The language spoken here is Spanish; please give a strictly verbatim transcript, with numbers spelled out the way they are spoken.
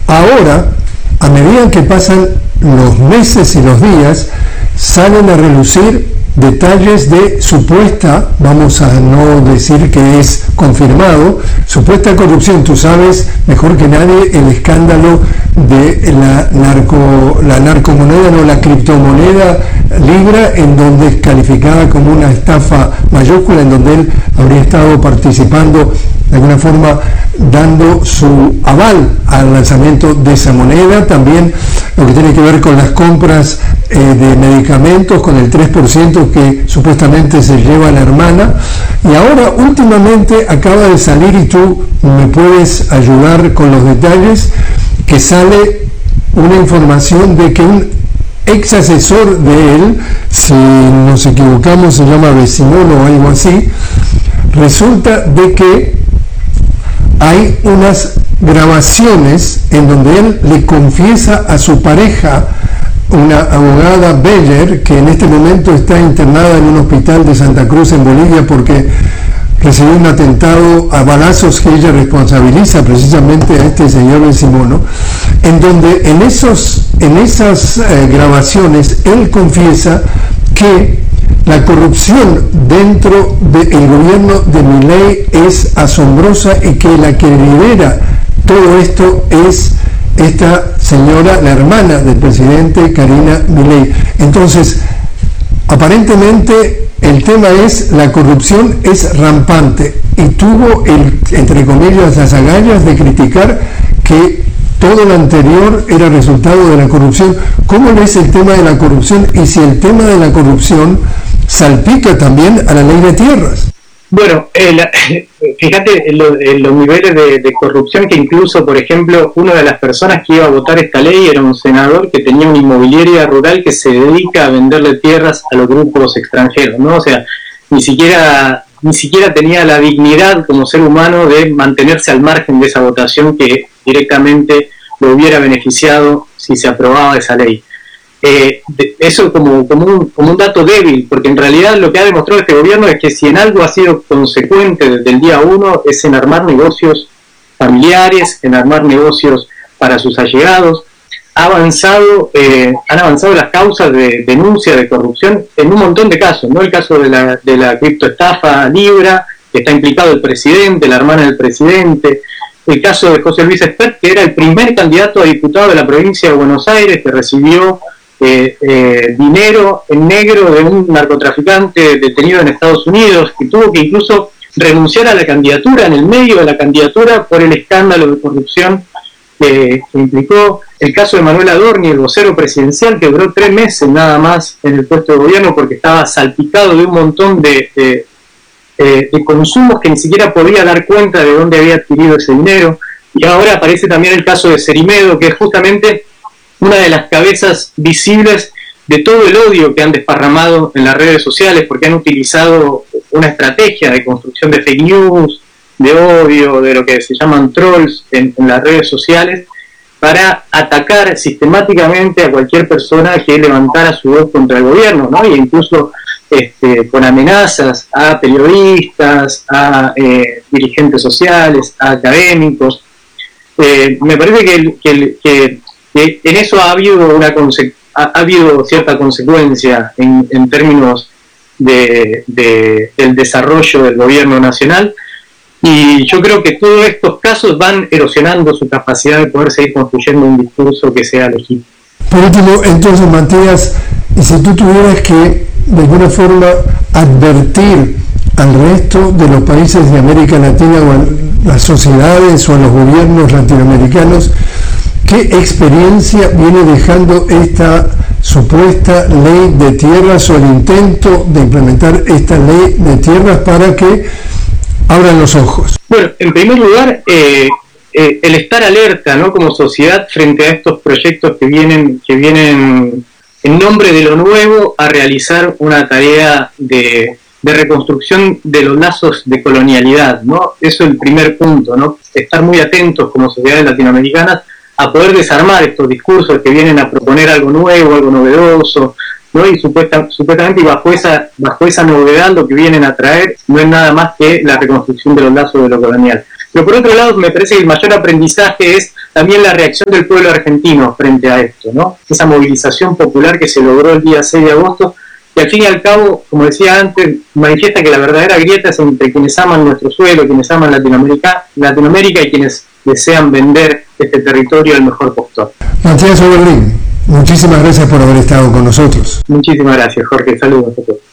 Ahora, a medida que pasan los meses y los días, salen a relucir detalles de supuesta, vamos a no decir que es confirmado, supuesta corrupción. Tú sabes mejor que nadie el escándalo de la narco, la narcomoneda, no, la criptomoneda Libra, en donde es calificada como una estafa mayúscula, en donde él habría estado participando de alguna forma, dando su aval al lanzamiento de esa moneda. También lo que tiene que ver con las compras eh, de medicamentos, con el tres por ciento que supuestamente se lleva la hermana. Y ahora últimamente acaba de salir, y tú me puedes ayudar con los detalles, que sale una información de que un ex asesor de él, si nos equivocamos se llama Vecimono o algo así, resulta de que hay unas grabaciones en donde él le confiesa a su pareja, una abogada Beller, que en este momento está internada en un hospital de Santa Cruz en Bolivia porque recibió un atentado a balazos que ella responsabiliza precisamente a este señor Vecimono, en donde en, esos, en esas eh, grabaciones él confiesa que la corrupción dentro del gobierno de Milei es asombrosa, y que la que lidera todo esto es esta señora, la hermana del presidente, Karina Milei. Entonces, aparentemente el tema es, la corrupción es rampante, y tuvo, el, entre comillas, las agallas de criticar que todo lo anterior era resultado de la corrupción. ¿Cómo ves el tema de la corrupción, y si el tema de la corrupción salpica también a la ley de tierras? Bueno, eh, la, fíjate en, lo, en los niveles de, de corrupción, que incluso, por ejemplo, una de las personas que iba a votar esta ley era un senador que tenía una inmobiliaria rural que se dedica a venderle tierras a los grupos extranjeros, ¿no? O sea, ni siquiera, ni siquiera tenía la dignidad como ser humano de mantenerse al margen de esa votación que directamente lo hubiera beneficiado si se aprobaba esa ley. Eh, de, eso como, como, un, como un dato débil, porque en realidad lo que ha demostrado este gobierno es que si en algo ha sido consecuente desde el día uno es en armar negocios familiares, en armar negocios para sus allegados. Ha avanzado, eh, han avanzado las causas de denuncia de corrupción en un montón de casos, ¿no? El caso de la, de la criptoestafa Libra, que está implicado el presidente, la hermana del presidente. El caso de José Luis Espert, que era el primer candidato a diputado de la provincia de Buenos Aires, que recibió Eh, eh, dinero en negro de un narcotraficante detenido en Estados Unidos, que tuvo que incluso renunciar a la candidatura, en el medio de la candidatura, por el escándalo de corrupción que, que implicó. El caso de Manuel Adorni, el vocero presidencial, que duró tres meses nada más en el puesto de gobierno porque estaba salpicado de un montón de, de, de, de consumos que ni siquiera podía dar cuenta de dónde había adquirido ese dinero. Y ahora aparece también el caso de Cerimedo, que es justamente una de las cabezas visibles de todo el odio que han desparramado en las redes sociales, porque han utilizado una estrategia de construcción de fake news, de odio, de lo que se llaman trolls en, en las redes sociales, para atacar sistemáticamente a cualquier persona que levantara su voz contra el gobierno, ¿no? Y incluso este, con amenazas a periodistas, a eh, dirigentes sociales, a académicos. Eh, me parece que, el, que, el, que en eso ha habido una conse- ha, ha habido cierta consecuencia en, en términos de, de, del desarrollo del gobierno nacional, y yo creo que todos estos casos van erosionando su capacidad de poder seguir construyendo un discurso que sea legítimo. Por último, entonces, Matías, y si tú tuvieras que de alguna forma advertir al resto de los países de América Latina, o a las sociedades o a los gobiernos latinoamericanos, ¿qué experiencia viene dejando esta supuesta ley de tierras, o el intento de implementar esta ley de tierras, para que abran los ojos? Bueno, en primer lugar, eh, eh, el estar alerta, ¿no?, como sociedad frente a estos proyectos que vienen, que vienen en nombre de lo nuevo a realizar una tarea de, de reconstrucción de los lazos de colonialidad, ¿no? Eso es el primer punto, ¿no? Estar muy atentos como sociedades latinoamericanas a poder desarmar estos discursos que vienen a proponer algo nuevo, algo novedoso, ¿no? Y supuesta, supuestamente y bajo esa, bajo esa novedad lo que vienen a traer no es nada más que la reconstrucción de los lazos de lo colonial. Pero por otro lado, me parece que el mayor aprendizaje es también la reacción del pueblo argentino frente a esto, ¿no? Esa movilización popular que se logró el día seis de agosto, que al fin y al cabo, como decía antes, manifiesta que la verdadera grieta es entre quienes aman nuestro suelo, quienes aman Latinoamérica, Latinoamérica y quienes desean vender este territorio al mejor postor. Matías Oberlin, muchísimas gracias por haber estado con nosotros. Muchísimas gracias, Jorge. Saludos a todos.